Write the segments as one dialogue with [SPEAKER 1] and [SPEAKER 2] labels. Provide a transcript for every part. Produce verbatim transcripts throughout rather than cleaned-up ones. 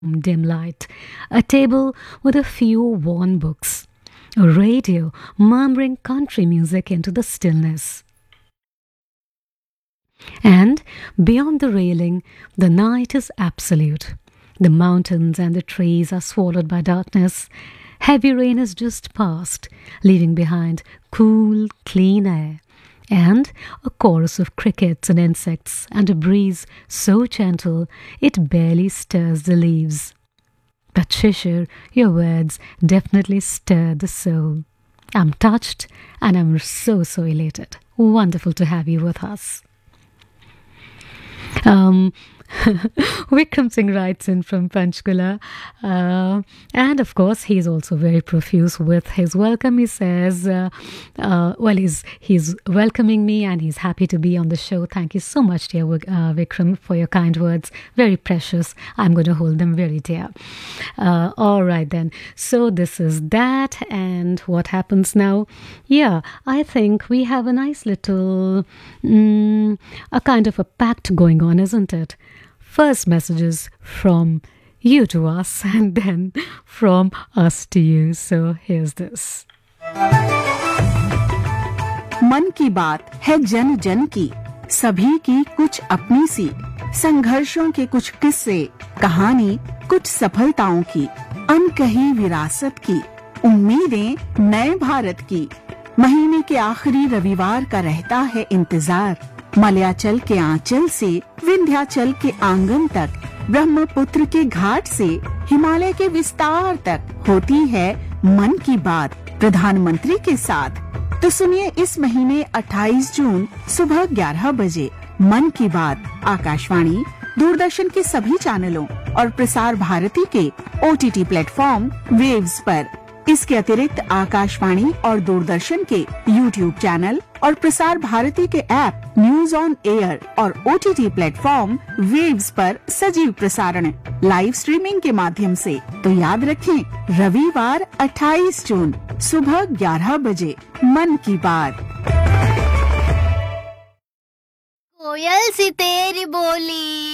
[SPEAKER 1] dim light, a table with a few worn books, a radio murmuring country music into the stillness. And beyond the railing, the night is absolute. The mountains and the trees are swallowed by darkness. Heavy rain has just passed, leaving behind cool, clean air, and a chorus of crickets and insects, and a breeze so gentle it barely stirs the leaves. But Shishir, your words definitely stir the soul. I'm touched and I'm so, so elated. Wonderful to have you with us. Um, Vikram Singh writes in from Panchkula, uh, and of course he's also very profuse with his welcome. He says, uh, uh, well, he's he's welcoming me and he's happy to be on the show. Thank you so much, dear uh, Vikram, for your kind words. Very precious. I'm going to hold them very dear. Uh, all right then. So this is that, and what happens now? Yeah, I think we have a nice little, mm, a kind of a pact going on, isn't it? First messages from you to us and then from us to you. So here's this.
[SPEAKER 2] मन की बात है जन जन की, सभी की कुछ अपनी सी, संघर्षों के कुछ किस्से, कहानी कुछ सफलताओं की, अनकही विरासत की, उम्मीदें नए भारत की। महीने के आखिरी रविवार का रहता है इंतजार, मलयाचल के आंचल से विंध्याचल के आंगन तक, ब्रह्मपुत्र के घाट से हिमालय के विस्तार तक होती है मन की बात प्रधानमंत्री के साथ। तो सुनिए इस महीने अट्ठाईस जून सुबह ग्यारह बजे मन की बात आकाशवाणी, दूरदर्शन के सभी चैनलों और प्रसार भारती के ओटीटी प्लेटफॉर्म वेव्स पर। इसके अतिरिक्त आकाशवाणी और दूरदर्शन के यूट्यूब चैनल और प्रसार भारती के ऐप न्यूज ऑन एयर और ओटीटी प्लेटफॉर्म वेव्स पर सजीव प्रसारण लाइव स्ट्रीमिंग के माध्यम से। तो याद रखें, रविवार अट्ठाईस जून सुबह ग्यारह बजे मन की बात।
[SPEAKER 3] कोयल सी तेरी बोली,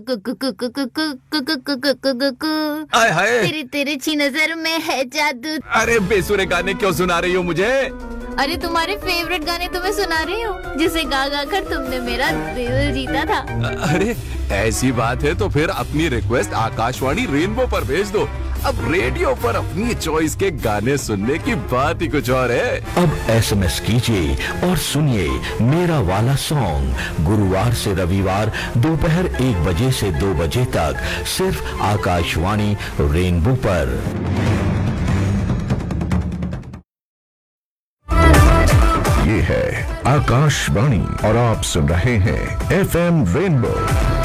[SPEAKER 4] हाय हाय,
[SPEAKER 3] तेरी तेरी अच्छी नजर में है जादू।
[SPEAKER 4] अरे बेसुरे गाने क्यों सुना रही हो मुझे?
[SPEAKER 3] अरे तुम्हारे फेवरेट गाने तुम्हें सुना रही हूँ, जिसे गा गा कर तुमने मेरा दिल जीता था।
[SPEAKER 4] अरे ऐसी बात है तो फिर अपनी रिक्वेस्ट आकाशवाणी रेनबो पर भेज दो। अब रेडियो पर अपनी चॉइस के गाने सुनने की बात ही कुछ और है।
[SPEAKER 5] अब एसएमएस कीजिए और सुनिए मेरा वाला सॉन्ग गुरुवार से रविवार दोपहर एक बजे से दो बजे तक सिर्फ आकाशवाणी रेनबो पर।
[SPEAKER 6] ये है आकाशवाणी और आप सुन रहे हैं FM rainbow.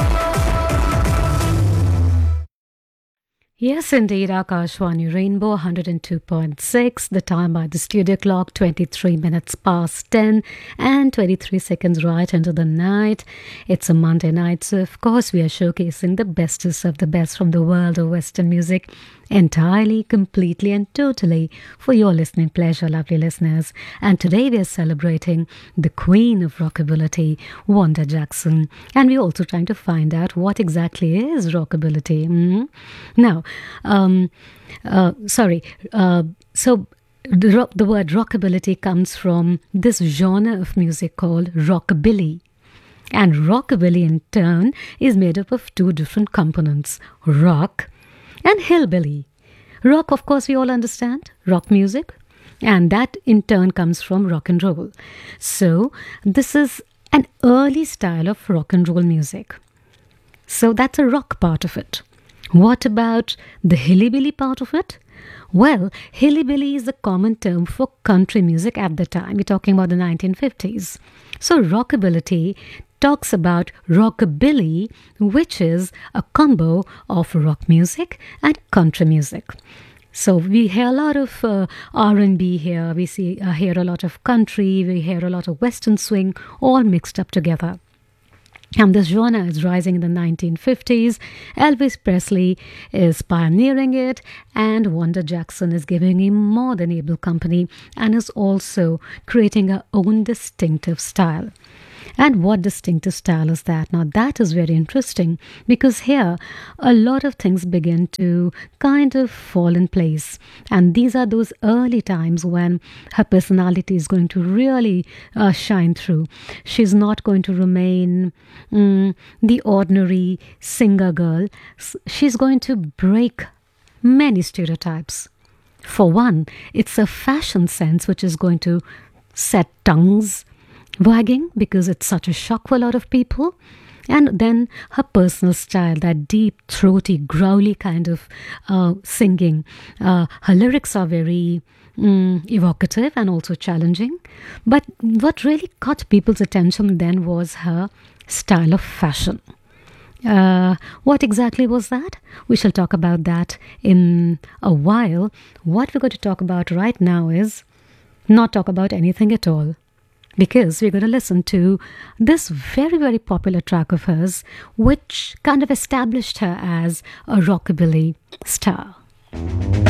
[SPEAKER 1] Yes, indeed, Akashvani Rainbow one hundred two point six. The time by the studio clock, twenty-three minutes past ten and twenty-three seconds right into the night. It's a Monday night, so of course we are showcasing the bestest of the best from the world of Western music, entirely, completely and totally for your listening pleasure, lovely listeners. And today we are celebrating the queen of rockability, Wanda Jackson. And we're also trying to find out what exactly is rockability. Mm-hmm. Now, um, uh, sorry, uh, so the, rock, the word rockability comes from this genre of music called rockabilly. And rockabilly in turn is made up of two different components, rock and hillbilly. Rock, of course, we all understand, rock music, and that in turn comes from rock and roll. So this is an early style of rock and roll music. So that's a rock part of it. What about the hillybilly part of it? Well, hillybilly is a common term for country music at the time. We're talking about the nineteen fifties. So rockability talks about rockabilly, which is a combo of rock music and country music. So we hear a lot of uh, R and B here, we see uh, hear a lot of country, we hear a lot of western swing, all mixed up together. And this genre is rising in the nineteen fifties. Elvis Presley is pioneering it, and Wanda Jackson is giving him more than able company and is also creating her own distinctive style. And what distinctive style is that? Now, that is very interesting because here a lot of things begin to kind of fall in place. And these are those early times when her personality is going to really uh, shine through. She's not going to remain mm, the ordinary singer girl. She's going to break many stereotypes. For one, it's a fashion sense which is going to set tongues wagging because it's such a shock for a lot of people. And then her personal style, that deep, throaty, growly kind of uh, singing. Uh, her lyrics are very mm, evocative and also challenging. But what really caught people's attention then was her style of fashion. Uh, what exactly was that? We shall talk about that in a while. What we're going to talk about right now is not talk about anything at all, because we're going to listen to this very, very popular track of hers, which kind of established her as a rockabilly star.